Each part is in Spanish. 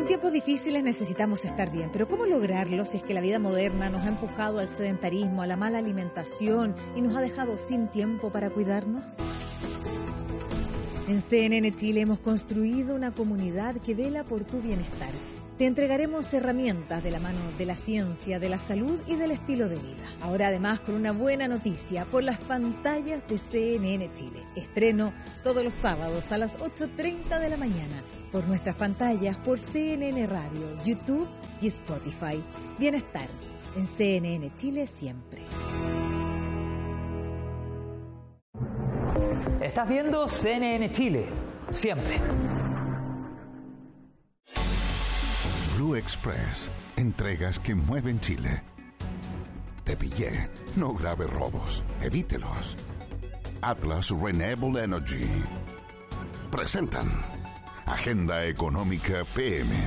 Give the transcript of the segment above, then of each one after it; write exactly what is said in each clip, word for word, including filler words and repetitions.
tiempos difíciles necesitamos estar bien, pero ¿cómo lograrlo si es que la vida moderna nos ha empujado al sedentarismo, a la mala alimentación y nos ha dejado sin tiempo para cuidarnos? En C N N Chile hemos construido una comunidad que vela por tu bienestar. Te entregaremos herramientas de la mano de la ciencia, de la salud y del estilo de vida. Ahora además con una buena noticia por las pantallas de C N N Chile. Estreno todos los sábados a las ocho treinta de la mañana por nuestras pantallas por C N N Radio, YouTube y Spotify. Bienestar en C N N Chile siempre. Estás viendo C N N Chile siempre. Blue Express. Entregas que mueven Chile. Te pillé. No grave robos. Evítelos. Atlas Renewable Energy. Presentan Agenda Económica P M.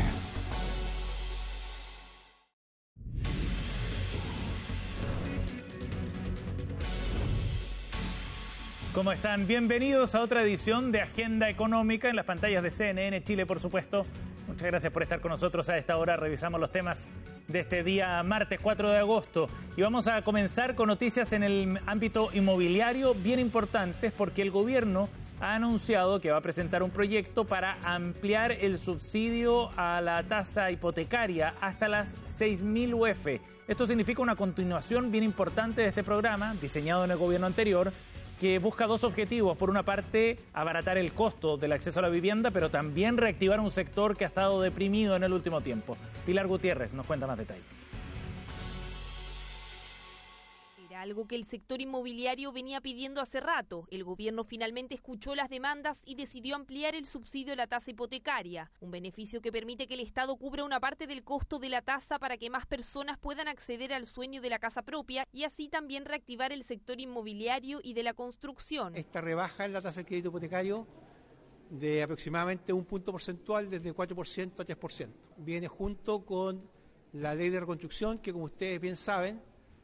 ¿Cómo están? Bienvenidos a otra edición de Agenda Económica en las pantallas de C N N Chile, por supuesto. Muchas gracias por estar con nosotros a esta hora. Revisamos los temas de este día martes cuatro de agosto. Y vamos a comenzar con noticias en el ámbito inmobiliario bien importantes porque el gobierno ha anunciado que va a presentar un proyecto para ampliar el subsidio a la tasa hipotecaria hasta las seis mil U F. Esto significa una continuación bien importante de este programa, diseñado en el gobierno anterior, que busca dos objetivos. Por una parte, abaratar el costo del acceso a la vivienda, pero también reactivar un sector que ha estado deprimido en el último tiempo. Pilar Gutiérrez nos cuenta más detalles. Era algo que el sector inmobiliario venía pidiendo hace rato. El gobierno finalmente escuchó las demandas y decidió ampliar el subsidio a la tasa hipotecaria, un beneficio que permite que el Estado cubra una parte del costo de la tasa para que más personas puedan acceder al sueño de la casa propia y así también reactivar el sector inmobiliario y de la construcción. Esta rebaja en la tasa de crédito hipotecario de aproximadamente un punto porcentual desde cuatro por ciento a tres por ciento. Viene junto con la ley de reconstrucción que, como ustedes bien saben,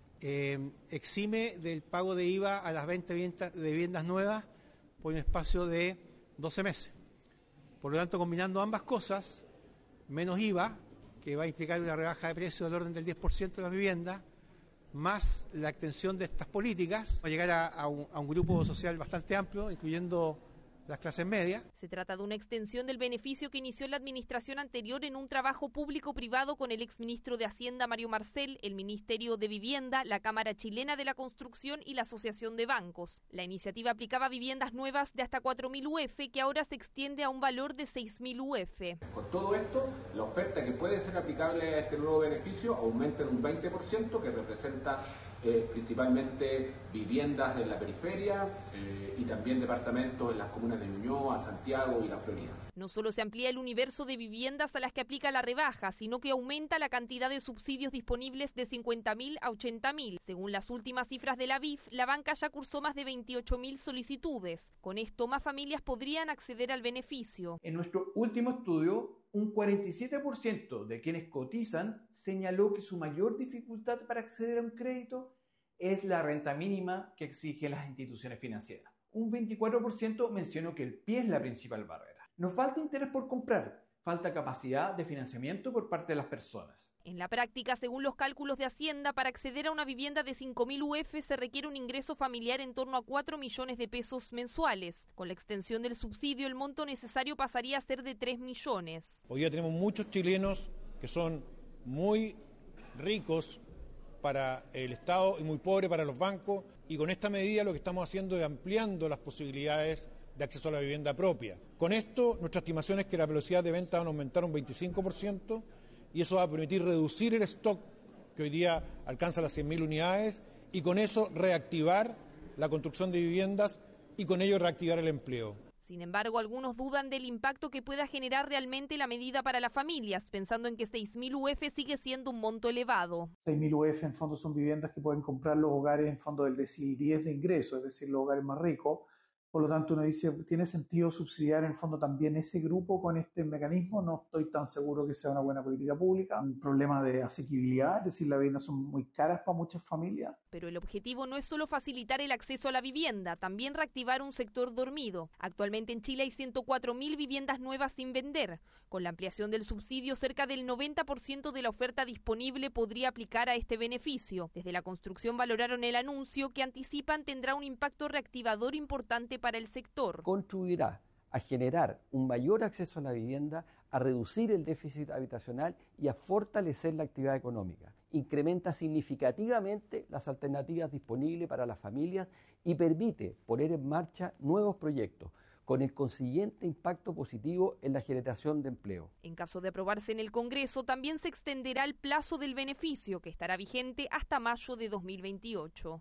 Eh, exime del pago de I V A a las ventas de viviendas nuevas por un espacio de doce meses. Por lo tanto, combinando ambas cosas, menos I V A, que va a implicar una rebaja de precio del orden del diez por ciento de las viviendas, más la extensión de estas políticas, va a llegar a, a, un, a un grupo social bastante amplio, incluyendo las clases medias. Se trata de una extensión del beneficio que inició la administración anterior en un trabajo público-privado con el exministro de Hacienda Mario Marcel, el Ministerio de Vivienda, la Cámara Chilena de la Construcción y la Asociación de Bancos. La iniciativa aplicaba viviendas nuevas de hasta cuatro mil U F, que ahora se extiende a un valor de seis mil U F. Con todo esto, la oferta que puede ser aplicable a este nuevo beneficio aumenta en un veinte por ciento, que representa eh, principalmente viviendas en la periferia eh, y también departamentos en las comunas de Ñuñoa, Santiago y La Florida. No solo se amplía el universo de viviendas a las que aplica la rebaja, sino que aumenta la cantidad de subsidios disponibles de cincuenta mil a ochenta mil. Según las últimas cifras de la B I F, la banca ya cursó más de veintiocho mil solicitudes. Con esto, más familias podrían acceder al beneficio. En nuestro último estudio, un cuarenta y siete por ciento de quienes cotizan señaló que su mayor dificultad para acceder a un crédito es la renta mínima que exigen las instituciones financieras. Un veinticuatro por ciento mencionó que el pie es la principal barrera. No falta interés por comprar, falta capacidad de financiamiento por parte de las personas. En la práctica, según los cálculos de Hacienda, para acceder a una vivienda de cinco mil U F se requiere un ingreso familiar en torno a cuatro millones de pesos mensuales. Con la extensión del subsidio, el monto necesario pasaría a ser de tres millones. Hoy día tenemos muchos chilenos que son muy ricos para el Estado y muy pobres para los bancos, y con esta medida lo que estamos haciendo es ampliando las posibilidades de acceso a la vivienda propia. Con esto, nuestra estimación es que la velocidad de venta va a aumentar un veinticinco por ciento y eso va a permitir reducir el stock que hoy día alcanza las cien mil unidades y con eso reactivar la construcción de viviendas y con ello reactivar el empleo. Sin embargo, algunos dudan del impacto que pueda generar realmente la medida para las familias, pensando en que seis mil U F sigue siendo un monto elevado. seis mil U F en fondo son viviendas que pueden comprar los hogares en fondo del decil diez de ingreso, es decir, los hogares más ricos, Por lo tanto, uno dice, ¿tiene sentido subsidiar en el fondo también ese grupo con este mecanismo? No estoy tan seguro que sea una buena política pública. Un problema de asequibilidad, es decir, las viviendas son muy caras para muchas familias. Pero el objetivo no es solo facilitar el acceso a la vivienda, también reactivar un sector dormido. Actualmente en Chile hay ciento cuatro mil viviendas nuevas sin vender. Con la ampliación del subsidio, cerca del noventa por ciento de la oferta disponible podría aplicar a este beneficio. Desde la construcción valoraron el anuncio, que anticipan tendrá un impacto reactivador importante para el sector. Contribuirá a generar un mayor acceso a la vivienda, a reducir el déficit habitacional y a fortalecer la actividad económica. Incrementa significativamente las alternativas disponibles para las familias y permite poner en marcha nuevos proyectos, con el consiguiente impacto positivo en la generación de empleo. En caso de aprobarse en el Congreso, también se extenderá el plazo del beneficio, que estará vigente hasta mayo de dos mil veintiocho.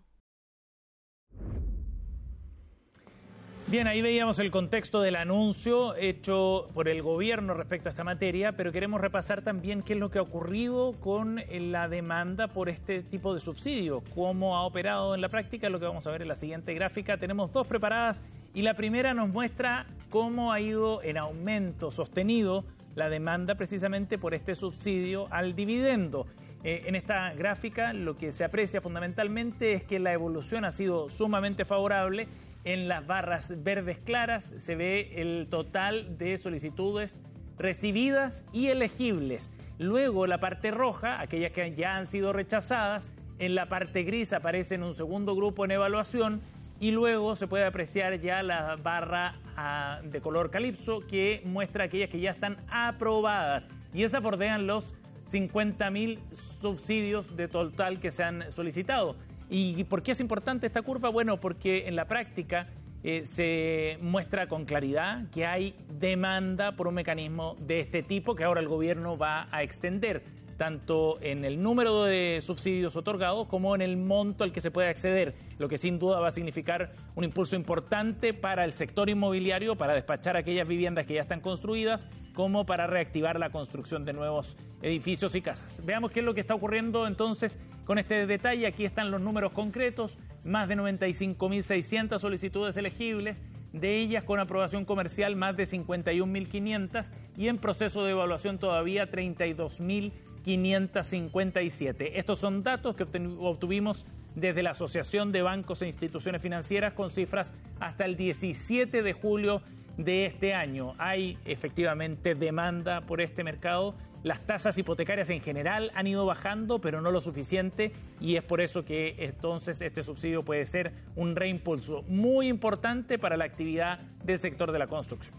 Bien, ahí veíamos el contexto del anuncio hecho por el gobierno respecto a esta materia, pero queremos repasar también qué es lo que ha ocurrido con la demanda por este tipo de subsidio, cómo ha operado en la práctica, lo que vamos a ver en la siguiente gráfica. Tenemos dos preparadas y la primera nos muestra cómo ha ido en aumento sostenido la demanda precisamente por este subsidio al dividendo. Eh, en esta gráfica lo que se aprecia fundamentalmente es que la evolución ha sido sumamente favorable. En las barras verdes claras se ve el total de solicitudes recibidas y elegibles. Luego la parte roja, aquellas que ya han sido rechazadas. En la parte gris aparece en un segundo grupo en evaluación. Y luego se puede apreciar ya la barra uh, de color calipso, que muestra aquellas que ya están aprobadas. Y esas bordean los cincuenta mil subsidios de total que se han solicitado. ¿Y por qué es importante esta curva? Bueno, porque en la práctica eh, se muestra con claridad que hay demanda por un mecanismo de este tipo que ahora el gobierno va a extender, tanto en el número de subsidios otorgados como en el monto al que se puede acceder, lo que sin duda va a significar un impulso importante para el sector inmobiliario, para despachar aquellas viviendas que ya están construidas, como para reactivar la construcción de nuevos edificios y casas. Veamos qué es lo que está ocurriendo entonces con este detalle. Aquí están los números concretos, más de noventa y cinco mil seiscientas solicitudes elegibles, de ellas con aprobación comercial más de cincuenta y un mil quinientas y en proceso de evaluación todavía treinta y dos mil quinientos cincuenta y siete. Estos son datos que obtuvimos desde la Asociación de Bancos e Instituciones Financieras con cifras hasta el diecisiete de julio de este año. Hay efectivamente demanda por este mercado. Las tasas hipotecarias en general han ido bajando, pero no lo suficiente, y es por eso que entonces este subsidio puede ser un reimpulso muy importante para la actividad del sector de la construcción.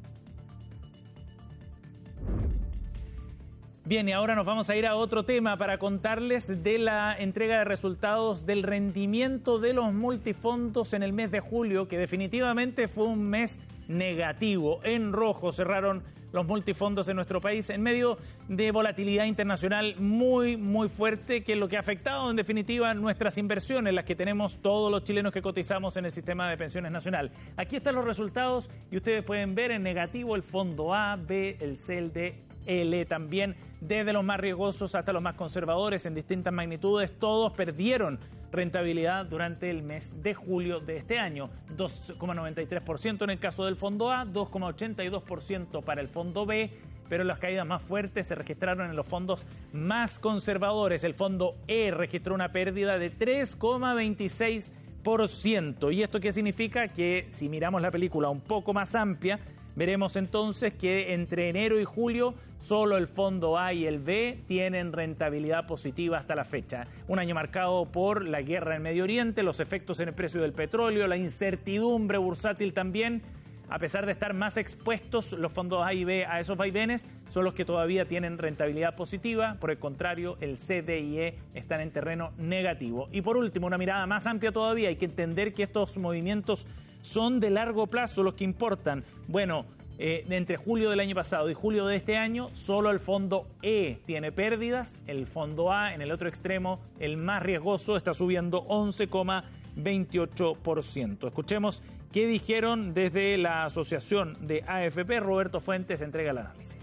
Bien, y ahora nos vamos a ir a otro tema para contarles de la entrega de resultados del rendimiento de los multifondos en el mes de julio, que definitivamente fue un mes negativo. En rojo cerraron los multifondos en nuestro país en medio de volatilidad internacional muy, muy fuerte, que es lo que ha afectado en definitiva nuestras inversiones, las que tenemos todos los chilenos que cotizamos en el sistema de pensiones nacional. Aquí están los resultados y ustedes pueden ver en negativo el fondo A, B, el C, el D, L también, desde los más riesgosos hasta los más conservadores en distintas magnitudes. Todos perdieron rentabilidad durante el mes de julio de este año. dos coma noventa y tres por ciento en el caso del fondo A, dos coma ochenta y dos por ciento para el fondo B, pero las caídas más fuertes se registraron en los fondos más conservadores. El fondo E registró una pérdida de tres coma veintiséis por ciento. ¿Y esto qué significa? Que si miramos la película un poco más amplia, veremos entonces que entre enero y julio solo el fondo A y el B tienen rentabilidad positiva hasta la fecha. Un año marcado por la guerra en Medio Oriente, los efectos en el precio del petróleo, la incertidumbre bursátil también. A pesar de estar más expuestos los fondos A y B a esos vaivenes, son los que todavía tienen rentabilidad positiva. Por el contrario, el C, D y E están en terreno negativo. Y por último, una mirada más amplia todavía. Hay que entender que estos movimientos son de largo plazo los que importan. Bueno, eh, entre julio del año pasado y julio de este año, solo el fondo E tiene pérdidas. El fondo A, en el otro extremo, el más riesgoso, está subiendo once coma veintiocho por ciento. Escuchemos qué dijeron desde la asociación de A F P. Roberto Fuentes entrega el análisis.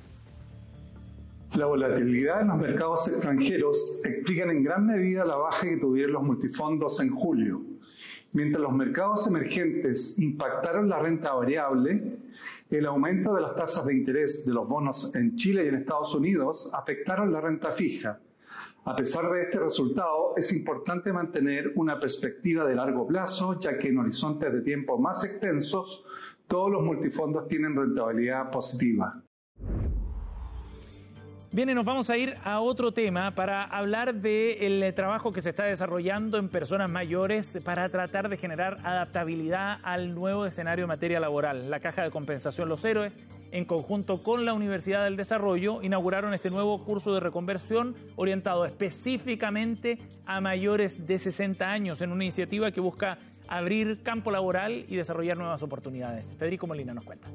La volatilidad en los mercados extranjeros explican en gran medida la baja que tuvieron los multifondos en julio. Mientras los mercados emergentes impactaron la renta variable, el aumento de las tasas de interés de los bonos en Chile y en Estados Unidos afectaron la renta fija. A pesar de este resultado, es importante mantener una perspectiva de largo plazo, ya que en horizontes de tiempo más extensos, todos los multifondos tienen rentabilidad positiva. Bien, y nos vamos a ir a otro tema para hablar del trabajo que se está desarrollando en personas mayores para tratar de generar adaptabilidad al nuevo escenario en materia laboral. La Caja de Compensación Los Héroes, en conjunto con la Universidad del Desarrollo, inauguraron este nuevo curso de reconversión orientado específicamente a mayores de sesenta años, en una iniciativa que busca abrir campo laboral y desarrollar nuevas oportunidades. Federico Molina nos cuenta.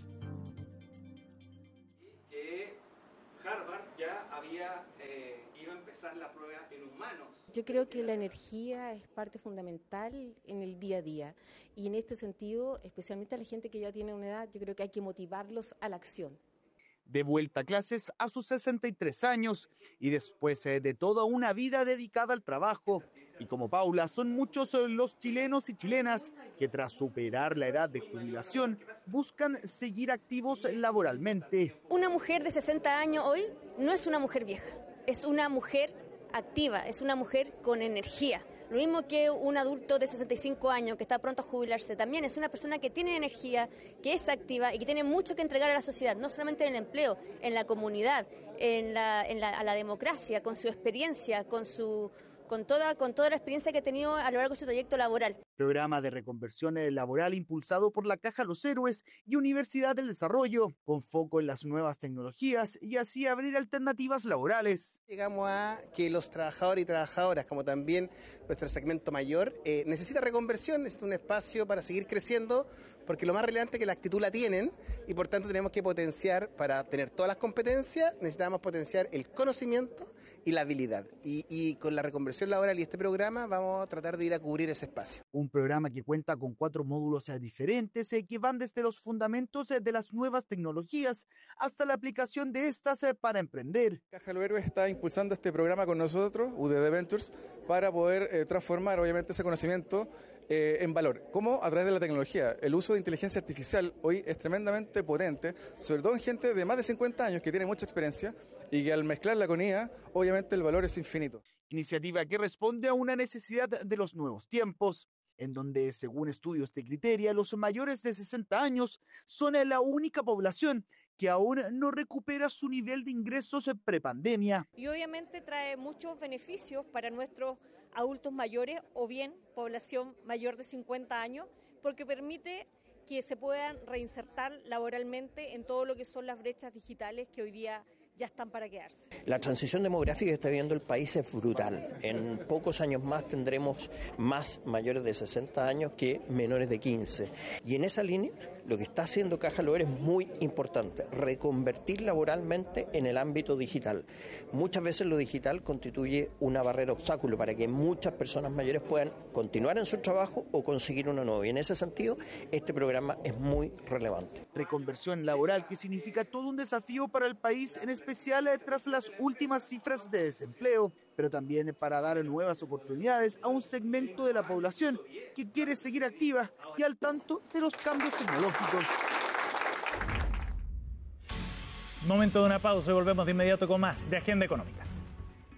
La prueba en humanos. Yo creo que la energía es parte fundamental en el día a día y en este sentido, especialmente a la gente que ya tiene una edad, yo creo que hay que motivarlos a la acción. De vuelta a clases a sus sesenta y tres años y después eh, de toda una vida dedicada al trabajo. Y como Paula, son muchos los chilenos y chilenas que tras superar la edad de jubilación buscan seguir activos laboralmente. Una mujer de sesenta años hoy no es una mujer vieja. Es una mujer activa, es una mujer con energía. Lo mismo que un adulto de sesenta y cinco años que está pronto a jubilarse, también es una persona que tiene energía, que es activa y que tiene mucho que entregar a la sociedad, no solamente en el empleo, en la comunidad, en la, en la, a la democracia, con su experiencia, con su... Con toda, con toda la experiencia que ha tenido a lo largo de su trayecto laboral. Programa de reconversión laboral impulsado por la Caja Los Héroes y Universidad del Desarrollo, con foco en las nuevas tecnologías y así abrir alternativas laborales. Llegamos a que los trabajadores y trabajadoras, como también nuestro segmento mayor, eh, necesita reconversión, necesita un espacio para seguir creciendo, porque lo más relevante es que la actitud la tienen y por tanto tenemos que potenciar, para tener todas las competencias, necesitamos potenciar el conocimiento y la habilidad. Y, y con la reconversión laboral y este programa vamos a tratar de ir a cubrir ese espacio. Un programa que cuenta con cuatro módulos diferentes eh, que van desde los fundamentos eh, de las nuevas tecnologías hasta la aplicación de estas eh, para emprender. Caja Los Héroes está impulsando este programa con nosotros, U D D Ventures, para poder eh, transformar obviamente ese conocimiento eh, en valor. ¿Cómo? A través de la tecnología. El uso de inteligencia artificial hoy es tremendamente potente, sobre todo en gente de más de cincuenta años que tiene mucha experiencia y que al mezclarla con I A, obviamente el valor es infinito. Iniciativa que responde a una necesidad de los nuevos tiempos, en donde, según estudios de Criteria, los mayores de sesenta años son la única población que aún no recupera su nivel de ingresos prepandemia. Y obviamente trae muchos beneficios para nuestros adultos mayores o bien población mayor de cincuenta años, porque permite que se puedan reinsertar laboralmente en todo lo que son las brechas digitales que hoy día ya están para quedarse. La transición demográfica que está viviendo el país es brutal. En pocos años más tendremos más mayores de sesenta años que menores de quince. Y en esa línea, lo que está haciendo Caja Los Héroes es muy importante, reconvertir laboralmente en el ámbito digital. Muchas veces lo digital constituye una barrera obstáculo para que muchas personas mayores puedan continuar en su trabajo o conseguir uno nuevo. Y en ese sentido, este programa es muy relevante. Reconversión laboral que significa todo un desafío para el país, en especial tras las últimas cifras de desempleo, pero también para dar nuevas oportunidades a un segmento de la población que quiere seguir activa y al tanto de los cambios tecnológicos. Momento de una pausa y volvemos de inmediato con más de Agenda Económica.